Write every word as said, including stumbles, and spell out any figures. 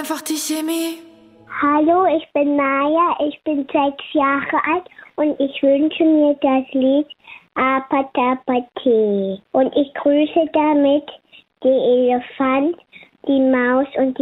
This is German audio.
Einfach die Chemie. Hallo, ich bin Maja, ich bin sechs Jahre alt und ich wünsche mir das Lied Apatapatee. Und ich grüße damit die Elefant, die Maus und die